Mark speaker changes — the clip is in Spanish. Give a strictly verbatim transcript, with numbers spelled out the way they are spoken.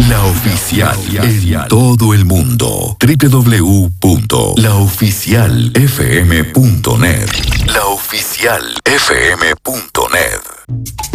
Speaker 1: La Oficial en todo el mundo. doble u doble u doble u punto la oficial f m punto net. La Oficial f m punto net.